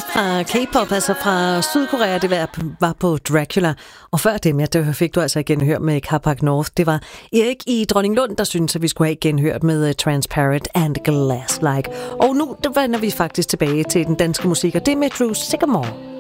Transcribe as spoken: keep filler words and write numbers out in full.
fra K-pop, altså fra Sydkorea. Det var, var på Dracula. Og før dem, ja, det fik du altså genhørt med Carpac North. Det var Erik i Dronninglund, der syntes, at vi skulle have genhørt med Transparent and Glass-like. Og nu vender vi faktisk tilbage til den danske musik, og det er med Drew Sycamore.